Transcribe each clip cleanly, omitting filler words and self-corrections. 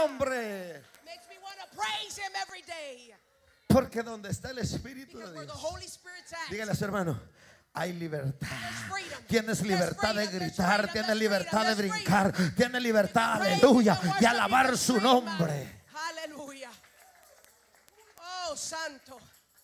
nombre. Makes me want to praise him every day. Porque donde está el Espíritu Because de where the Dios, Holy Spirit's at, dígale a su hermano, hay libertad. freedom. Tienes libertad de There's freedom, gritar, there's tienes freedom, libertad de there's brincar, tienes libertad, praise, aleluya, you can y worship, alabar you can su scream. nombre. Hallelujah. Oh, santo.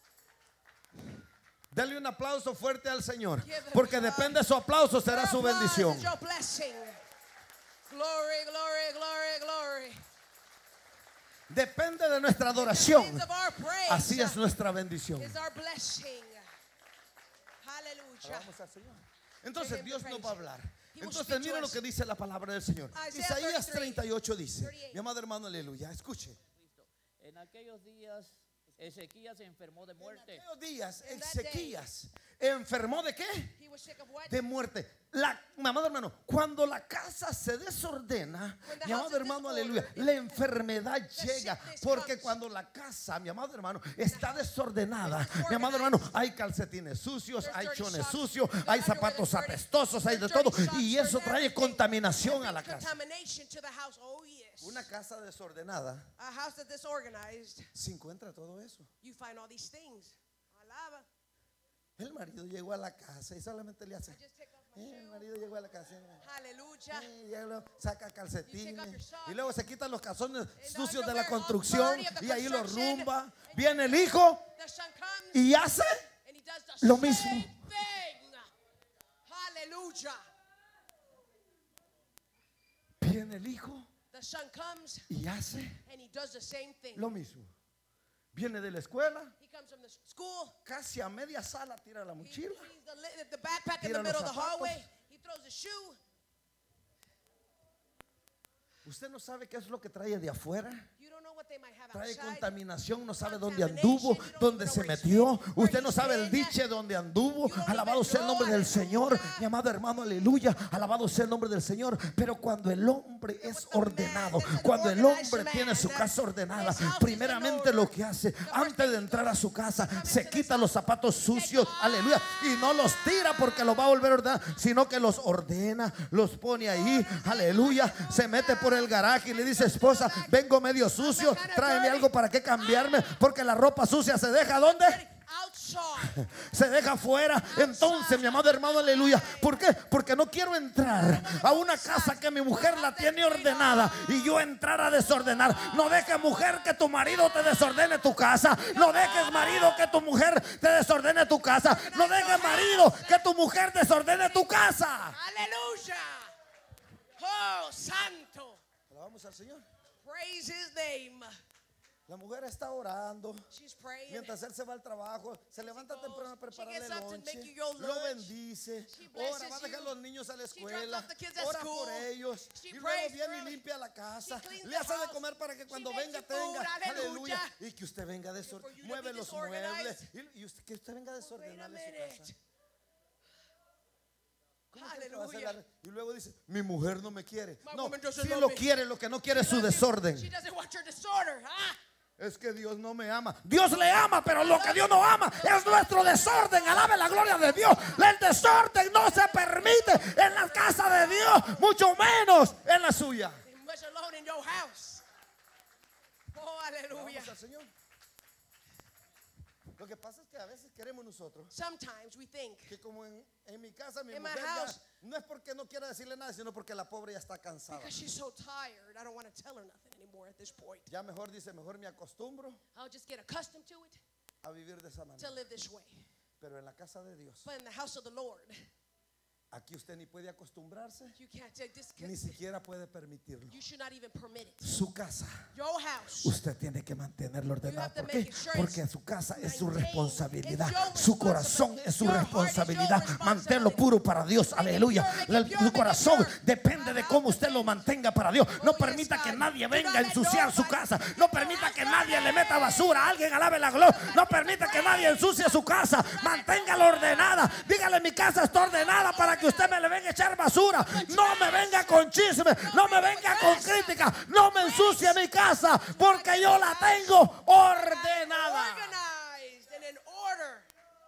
Dale un aplauso fuerte al Señor, Give him porque God. depende de su aplauso será Your su applause bendición. is your blessing. Glory, glory, glory, glory. Depende de nuestra adoración, Depends of our praise. así es nuestra bendición. Is our blessing. Hallelujah. Alabamos al Señor. Entonces Dios nos va a hablar. He will Entonces speak to mira lo us. que dice la palabra del Señor. Isaiah Isaías 33, 38 dice, 38. mi amado hermano, aleluya, escuche. En aquellos días Ezequías se enfermó de En muerte. aquellos días In that day. Ezequías enfermó de qué? He was sick of what? De muerte. Mi amado hermano, cuando la casa se desordena, When the mi house amado is hermano, disordered, aleluya, la enfermedad llega. sickness Porque comes. cuando la casa, mi amado hermano, está desordenada, mi amado hermano, hay calcetines sucios, There's hay dirty chones socks, sucios, there's hay underwear zapatos that's dirty, apestosos, hay de there's todo. dirty socks, Y eso there's trae everything. contaminación a la Brings casa. contamination to the house. Oh, yes. Una casa desordenada A house that's disorganized, se encuentra todo eso. you find all these things. Alaba. El marido llegó a la casa y solamente le hace. I just take off my El shoe. marido llegó a la casa. Hallelujah. Y ya luego saca calcetines. You take off your socks. Y luego se quitan los calzones And sucios de underwear, la all construcción. dirty of the Y ahí los construction. rumba. Viene el hijo The son comes y hace and he does the lo same mismo. thing. Hallelujah. Viene el hijo The son comes y hace and he does the same thing. lo mismo. Viene de la escuela, He comes from the school. casi a media sala tira la He mochila. leaves the backpack in Tira the middle of los the hallway. zapatos. He throws a shoe. Usted no sabe qué es lo que trae de afuera. You don't know what they might have Trae outside. contaminación, no sabe dónde anduvo, dónde se metió. Usted no sabe el diche dónde anduvo. Alabado sea el nombre del Señor. Mi amado hermano, aleluya. Alabado sea el nombre del Señor. Pero cuando el hombre es ordenado, cuando el hombre tiene su casa ordenada, primeramente lo que hace, antes de entrar a su casa, se quita los zapatos sucios, aleluya, y no los tira porque los va a volver a ordenar, sino que los ordena, los pone ahí, aleluya. Se mete por el garaje y le dice, esposa, vengo medio sucio, tráeme algo para que cambiarme, porque la ropa sucia se deja ¿dónde? Outside. Se deja afuera. Entonces, mi amado hermano, aleluya, ¿por qué? Porque no quiero entrar a una casa que mi mujer la tiene ordenada y yo entrar a desordenar. No dejes, mujer, que tu marido te desordene tu casa. No dejes, marido, que tu mujer te desordene tu casa. No dejes, marido, que tu mujer desordene tu casa. Hallelujah. Oh, santo. Alabamos al Señor. Praise his name. La mujer está orando. She's praying. Mientras él se va al trabajo, se levanta goes, temprano a she prepararle gets up to lonche, make you your lo lunch. bendice, She blesses ora, va a dejar you. los niños a la She drops escuela, off the kids at ora school. por ellos She y luego prays viene for y them. limpia la casa, She cleans le the hace de house. comer para que She cuando makes venga you food. tenga, Aleluya. aleluya, y que usted venga for you to mueve be los muebles disorganized. y que usted venga Wait a desordenarle su minute. casa. ¿Cómo que va a hacer Hallelujah. y luego dice, mi mujer no me quiere. My No, woman doesn't sí love lo me. quiere, lo que no quiere es su desorden. She doesn't want your disorder. Ah. Es que Dios no me ama. Dios le ama, pero lo que Dios no ama es nuestro desorden. Alabe la gloria de Dios. El desorden no se permite en la casa de Dios, mucho menos en la suya. Much alone in your house. Oh, hallelujah. Vamos al Señor. Lo que pasa es que a veces queremos nosotros Sometimes we think, que como en mi casa mi In my mujer house. ya, no es porque no quiera decirle nada, sino porque la pobre ya está cansada. because she's so tired, I don't want to tell her nothing anymore at this point. Ya mejor dice, mejor me acostumbro I'll just get accustomed to it, a vivir de esa to manera. live this way. Pero en la casa de Dios, But in the house of the Lord, aquí usted ni puede acostumbrarse, you can't take this. ni siquiera puede permitirlo. You should not even permit it. Su casa, Your house. usted tiene que mantenerlo ordenado. have to ¿Por make qué? it sure Porque it's su casa es su maintained. responsabilidad. It's your Su corazón responsibility. es su Your heart is your responsabilidad. responsibility. Manténlo puro para Dios. Make it Aleluya. pure, make it pure, Su make it corazón pure. depende de cómo usted lo mantenga para Dios. No Oh, permita yes, que God. nadie Do venga not a let ensuciar su nobody casa. get No your permita house que nadie le dirty. meta basura. Alguien alabe la gloria. No permita que nadie ensucie su casa. Manténgala ordenada. Dígale, mi casa está ordenada para que usted me le venga a echar basura. No me venga con chisme. No me venga con crítica. No me ensucie mi casa porque yo la tengo ordenada. Organized and in order.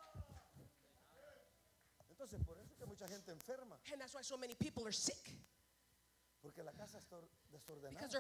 Entonces, por eso es que mucha gente enferma. And that's why so many people are sick. Porque la casa está desordenada. Because